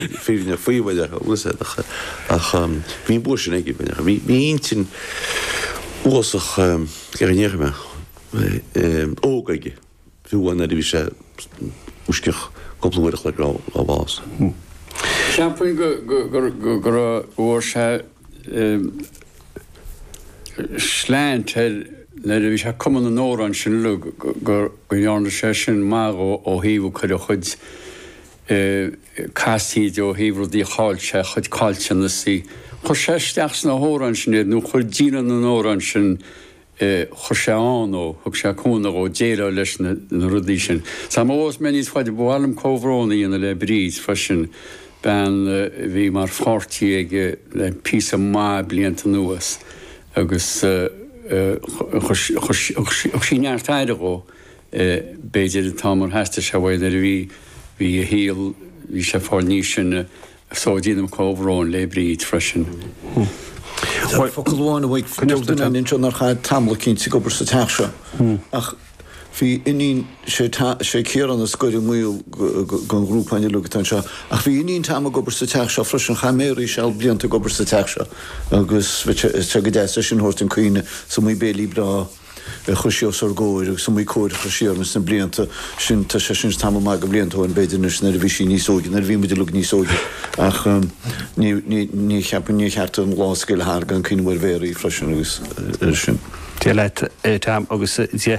Fíine faoideach úsaach ach bhí bu sin ige bhí intin úsach genéirme ógaige fiúhhaine bhí sé úsceach goplaúireach le bhás. Seampain gur bhór se sláint le bhí se cuman an órán sin lu gur dhearna sé sin má ó híomh chuir chud castíid ó híomhí cháilte chud cáilte na sí. Chir séisteach na hórán sin nó chuir dína an órán sin chur sé an ó thug sé cúna ó déire leis na rudí sin. Tá mós meníos chuide bhlam cóhrónaí ina le bríd freisin ben bhí mar fortí ag le pí má blianta nuas agus sí neartáide go béidir támar heasta se bhfuil ar bhí a híal hí sé fáil níos sin sódíanam cóhrón le bríd freisin. Focailháin bhaid fuúna in nach cha tamla cinnta gobar sa teise ach hí inín sé céar an na scoir múil gan grúpaine lugatán seo ach bhí inín tam gobar sa teise freisin chaméirí se blianta gobar sa teise agus te go dé sin thuirtain chuoine sa mí bélí bra chuisios ar ggóir agus sa mí cóir chuisiarmas na blianta sin tá sé sin tam má go bliantáin beidirnus na bhí sí níos ógin ar bhí muidir lu níos ógin ach ní cheapan ní cheartta an láscail thar gan cinmhar bhéirí freisin agus sin. Tí leit tam agus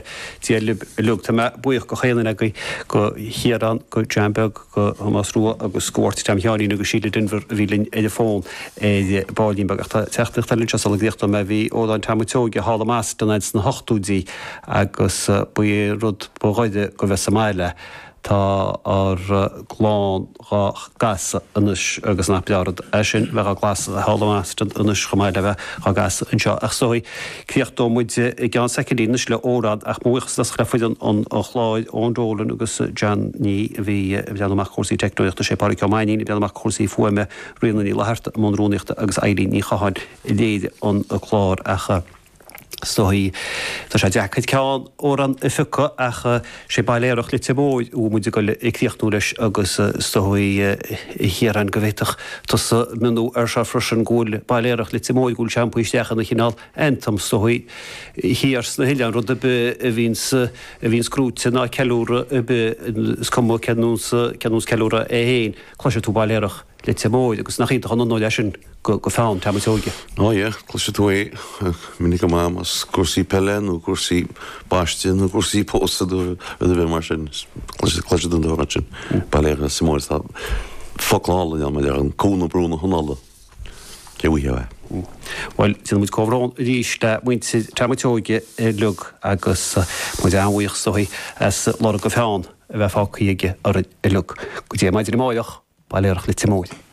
lug tá buíoch go chéanana go hiaran go Jamberg go Hamasrú agus scóirt tam cheaní agus síle Denver bhílinn fón bálín bag teachtalinn se salíochtta me bhí ódáin tamtóige hála más don éid na hochtúdí agus buí rud bóáide go bheits meile. Tá ar glán gas inis agus na bearad sin bheit a glas hálamáiste inis chomáile bheith a gas anseo ach sóí críochtó muide i gceann secondínis le órad ach muochas na chrefuidan an chláid ónrólan agus Jan ní bhí beanach chósaí technoíochta sé páir ceáiní beanach chósaí fuime rianaí leharta mrúneachta agus élí ní chaáin i léad an chlár acha. Stohí tá sé deachchaid ceán ó an ificha ach sé bailléireach le tebóid ú muidir go icríochtú leis agus stoí hiaran go bhhéiteach tá minú ar se freisin gúil bailléireach le timóid gúil seampúisteachchan na chinál entam stoí híars na héilean rud be a bhín scrúte ná ceúra be scomú ceús ceúra héin chluise tú bailléireach le timóid agus nach chéad an nó lei sin go fáin tamtóige. No yeah, cloise tú minic go mám as cuasaí pelen ó cuasaí baistin ó cuasaí póstadú a bheith mar sin cloise don dóra sin bailléire simóir tá folála an ar an cúna brúna honala cehuiheh. Well, tí muid cóhrán ríiste muinte tamtóige lug agus muid anhuioch soí as lá go fáin a bheith fácaíige ar lug. Go dtí maididir máideach bailléireach le timóid.